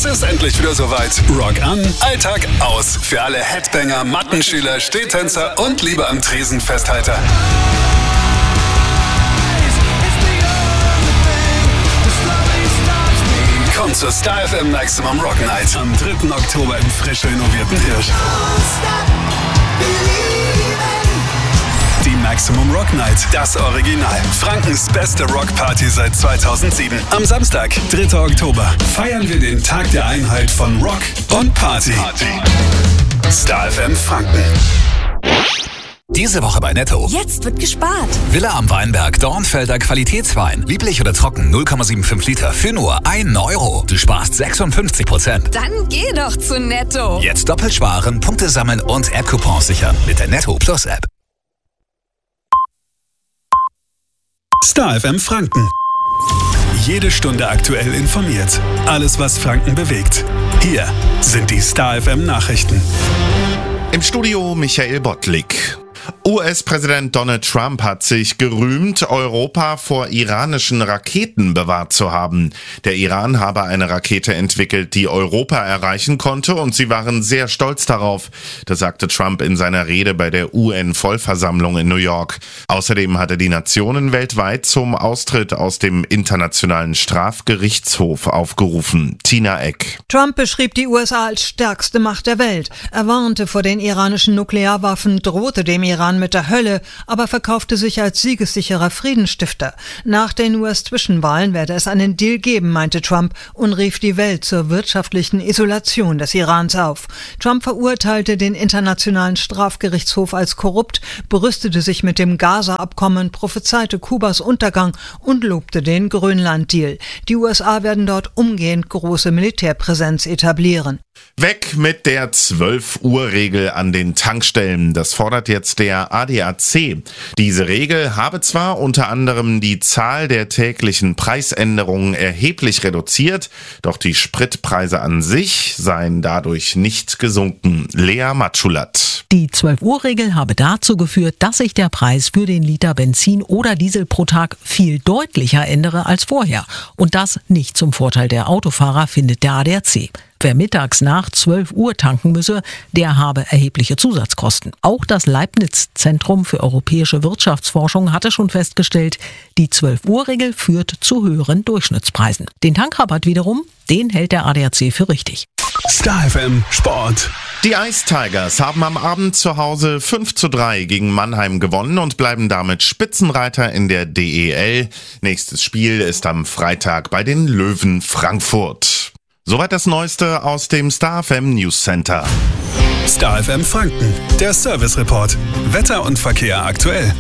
ist endlich wieder soweit. Rock an, Alltag aus. Für alle Headbanger, Mattenschüler, Stehtänzer und Liebe am Tresen Festhalter. Kommt zur Star FM Maximum Rock Night am 3. Oktober im frisch renovierten Hirsch. Die Maximum Rock Night, das Original. Frankens beste Rockparty seit 2007. Am Samstag, 3. Oktober, feiern wir den Tag der Einheit von Rock und Party. Star FM Franken. Diese Woche bei Netto. Jetzt wird gespart. Villa am Weinberg, Dornfelder Qualitätswein. Lieblich oder trocken, 0,75 Liter für nur 1 Euro. Du sparst 56%. Dann geh doch zu Netto. Jetzt doppelt sparen, Punkte sammeln und App-Coupons sichern mit der Netto Plus App. Star FM Franken. Jede Stunde aktuell informiert. Alles, was Franken bewegt. Hier sind die Star FM Nachrichten. Im Studio Michael Bottlik. US-Präsident Donald Trump hat sich gerühmt, Europa vor iranischen Raketen bewahrt zu haben. Der Iran habe eine Rakete entwickelt, die Europa erreichen konnte, und sie waren sehr stolz darauf. Das sagte Trump in seiner Rede bei der UN-Vollversammlung in New York. Außerdem hat er die Nationen weltweit zum Austritt aus dem Internationalen Strafgerichtshof aufgerufen. Tina Eck. Trump beschrieb die USA als stärkste Macht der Welt. Er warnte vor den iranischen Nuklearwaffen, drohte dem Iran mit der Hölle, aber verkaufte sich als siegessicherer Friedensstifter. Nach den US-Zwischenwahlen werde es einen Deal geben, meinte Trump und rief die Welt zur wirtschaftlichen Isolation des Irans auf. Trump verurteilte den Internationalen Strafgerichtshof als korrupt, brüstete sich mit dem Gaza-Abkommen, prophezeite Kubas Untergang und lobte den Grönland-Deal. Die USA werden dort umgehend große Militärpräsenz etablieren. Weg mit der 12-Uhr-Regel an den Tankstellen. Das fordert jetzt der ADAC. Diese Regel habe zwar unter anderem die Zahl der täglichen Preisänderungen erheblich reduziert, doch die Spritpreise an sich seien dadurch nicht gesunken. Lea Matschulat. Die 12-Uhr-Regel habe dazu geführt, dass sich der Preis für den Liter Benzin oder Diesel pro Tag viel deutlicher ändere als vorher. Und das nicht zum Vorteil der Autofahrer, findet der ADAC. Wer mittags nach 12 Uhr tanken müsse, der habe erhebliche Zusatzkosten. Auch das Leibniz-Zentrum für europäische Wirtschaftsforschung hatte schon festgestellt, die 12-Uhr-Regel führt zu höheren Durchschnittspreisen. Den Tankrabatt wiederum, den hält der ADAC für richtig. Star FM Sport. Die Ice Tigers haben am Abend zu Hause 5:3 gegen Mannheim gewonnen und bleiben damit Spitzenreiter in der DEL. Nächstes Spiel ist am Freitag bei den Löwen Frankfurt. Soweit das Neueste aus dem Star FM News Center. Star FM Franken, der Service Report. Wetter und Verkehr aktuell.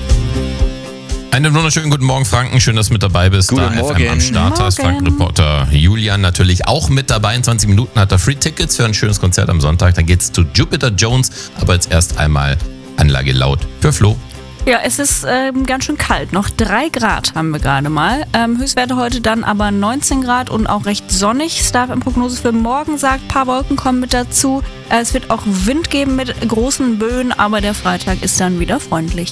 Einen wunderschönen guten Morgen, Franken. Schön, dass du mit dabei bist. Guten Star Morgen. FM am Start hast. Franken-Reporter Julian natürlich auch mit dabei. In 20 Minuten hat er Free Tickets für ein schönes Konzert am Sonntag. Dann geht's zu Jupiter Jones. Aber jetzt erst einmal Anlage laut für Flo. Ja, es ist ganz schön kalt. Noch 3 Grad haben wir gerade mal. Höchstwerte heute dann aber 19 Grad und auch recht sonnig. Star FM Prognose für morgen sagt, ein paar Wolken kommen mit dazu. Es wird auch Wind geben mit großen Böen, aber der Freitag ist dann wieder freundlich.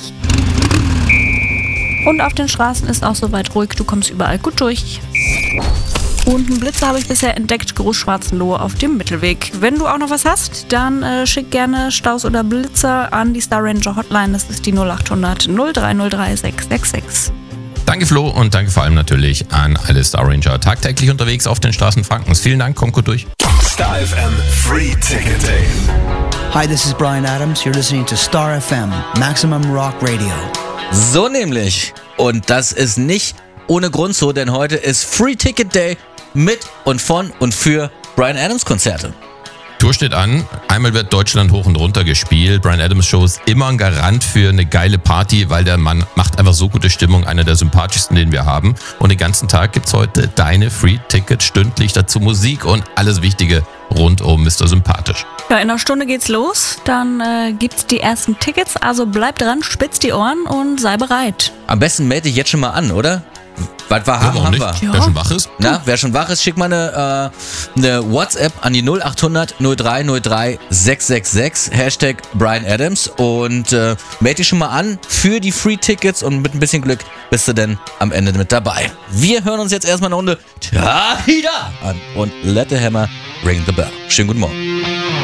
Und auf den Straßen ist auch soweit ruhig. Du kommst überall gut durch. Und einen Blitzer habe ich bisher entdeckt, Großschwarzenlohe auf dem Mittelweg. Wenn du auch noch was hast, dann schick gerne Staus oder Blitzer an die Star Ranger Hotline. Das ist die 0800 0303 666. Danke Flo und danke vor allem natürlich an alle Star Ranger tagtäglich unterwegs auf den Straßen Frankens. Vielen Dank, kommt gut durch. Star FM Free Ticket Day. Hi, this is Brian Adams. You're listening to Star FM, Maximum Rock Radio. So nämlich. Und das ist nicht ohne Grund so, denn heute ist Free Ticket Day mit und von und für Brian Adams Konzerte. Tour steht an. Einmal wird Deutschland hoch und runter gespielt. Brian Adams Show ist immer ein Garant für eine geile Party, weil der Mann macht einfach so gute Stimmung. Einer der sympathischsten, den wir haben. Und den ganzen Tag gibt's heute deine Free Tickets stündlich. Dazu Musik und alles Wichtige rund um Mr. Sympathisch. Ja, in einer Stunde geht's los. Dann gibt's die ersten Tickets. Also bleib dran, spitz die Ohren und sei bereit. Am besten melde dich jetzt schon mal an, oder? Was wir haben, haben wir. Wer schon wach ist? Na, wer schon wach ist, schickt mal eine WhatsApp an die 0800 0303 666 Hashtag Bryan Adams und melde dich schon mal an für die Free-Tickets und mit ein bisschen Glück bist du dann am Ende mit dabei. Wir hören uns jetzt erstmal eine Runde Tahida an und let the hammer ring the bell. Schönen guten Morgen.